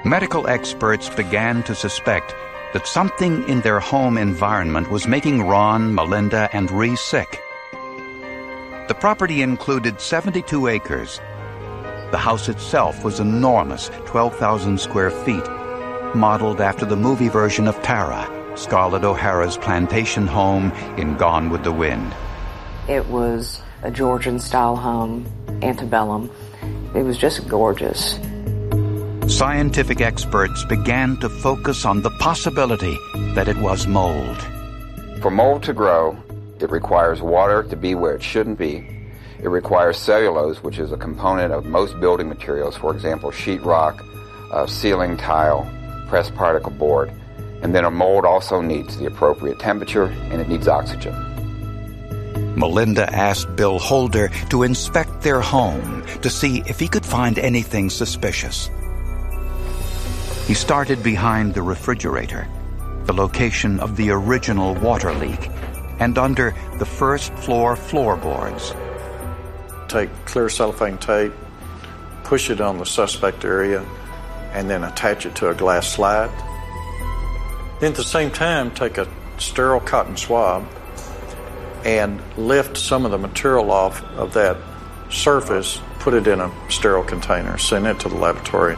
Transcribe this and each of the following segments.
Medical experts began to suspect that something in their home environment was making Ron, Melinda, and Ree sick. The property included 72 acres. The house itself was enormous, 12,000 square feet, modeled after the movie version of Tara, Scarlett O'Hara's plantation home in Gone with the Wind. It was a Georgian-style home, antebellum. It was just gorgeous. Scientific experts began to focus on the possibility that it was mold. For mold to grow, it requires water to be where it shouldn't be. It requires cellulose, which is a component of most building materials, for example, sheetrock, ceiling tile, pressed particle board. And then a mold also needs the appropriate temperature, and it needs oxygen. Melinda asked Bill Holder to inspect their home to see if he could find anything suspicious. He started behind the refrigerator, the location of the original water leak, and under the first floor floorboards. Take clear cellophane tape, push it on the suspect area, and then attach it to a glass slide. Then at the same time, take a sterile cotton swab and lift some of the material off of that surface, put it in a sterile container, send it to the laboratory.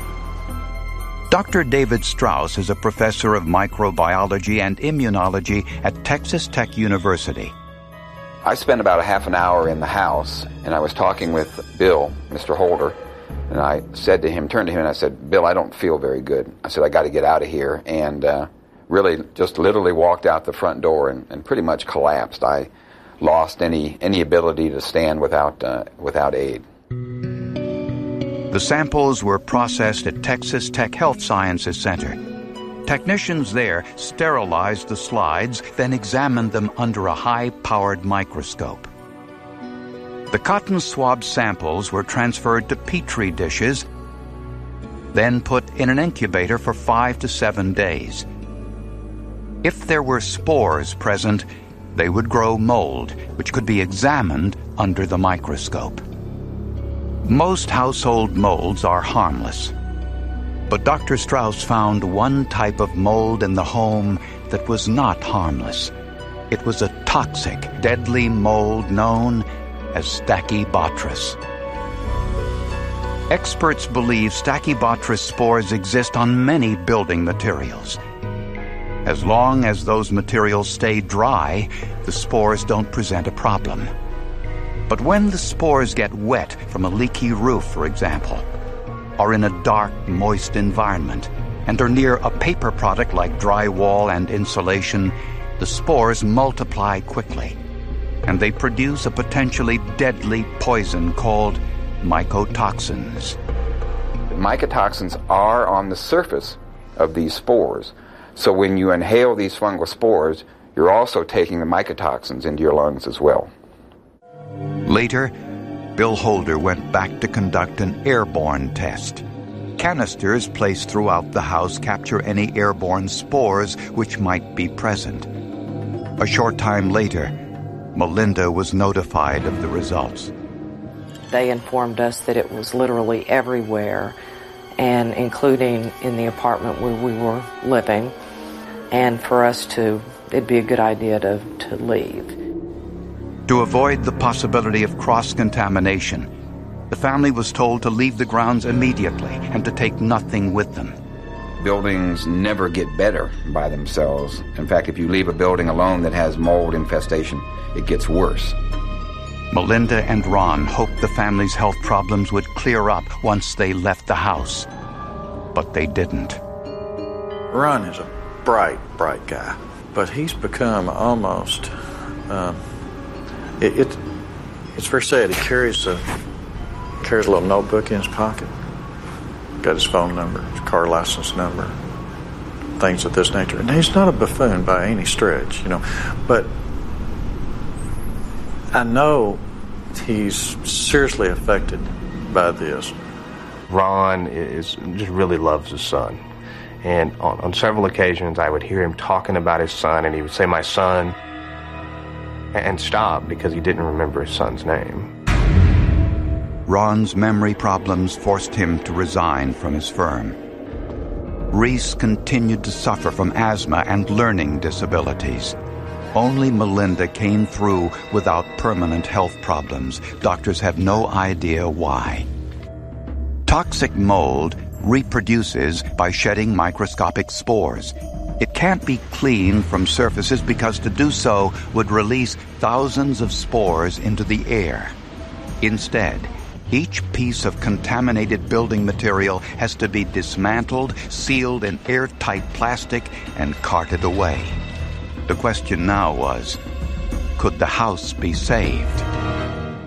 Dr. David Strauss is a professor of microbiology and immunology at Texas Tech University. I spent about a half an hour in the house, and I was talking with Bill, Mr. Holder, and I said to him, turned to him, and I said, Bill, I don't feel very good. I said, I got to get out of here, and really just literally walked out the front door and pretty much collapsed. I lost any ability to stand without aid. The samples were processed at Texas Tech Health Sciences Center. Technicians there sterilized the slides, then examined them under a high-powered microscope. The cotton swab samples were transferred to Petri dishes, then put in an incubator for 5 to 7 days. If there were spores present, they would grow mold, which could be examined under the microscope. Most household molds are harmless, but Dr. Strauss found one type of mold in the home that was not harmless. It was a toxic, deadly mold known as Stachybotrys. Experts believe Stachybotrys spores exist on many building materials. As long as those materials stay dry, the spores don't present a problem. But when the spores get wet from a leaky roof, for example, or in a dark, moist environment, and are near a paper product like drywall and insulation, the spores multiply quickly, and they produce a potentially deadly poison called mycotoxins. Mycotoxins are on the surface of these spores, so when you inhale these fungal spores, you're also taking the mycotoxins into your lungs as well. Later, Bill Holder went back to conduct an airborne test. Canisters placed throughout the house capture any airborne spores which might be present. A short time later, Melinda was notified of the results. They informed us that it was literally everywhere, and including in the apartment where we were living, and for us it'd be a good idea to leave. To avoid the possibility of cross-contamination, the family was told to leave the grounds immediately and to take nothing with them. Buildings never get better by themselves. In fact, if you leave a building alone that has mold infestation, it gets worse. Melinda and Ron hoped the family's health problems would clear up once they left the house. But they didn't. Ron is a bright guy, but he's become almost... It's very sad. He carries a little notebook in his pocket. Got his phone number, his car license number, things of this nature. And he's not a buffoon by any stretch, But I know he's seriously affected by this. Ron just really loves his son. And on several occasions, I would hear him talking about his son, and he would say, "My son," and stop because he didn't remember his son's name. Ron's memory problems forced him to resign from his firm. Reese continued to suffer from asthma and learning disabilities. Only Melinda came through without permanent health problems. Doctors have no idea why. Toxic mold reproduces by shedding microscopic spores. It can't be cleaned from surfaces because to do so would release thousands of spores into the air. Instead, each piece of contaminated building material has to be dismantled, sealed in airtight plastic, and carted away. The question now was, could the house be saved?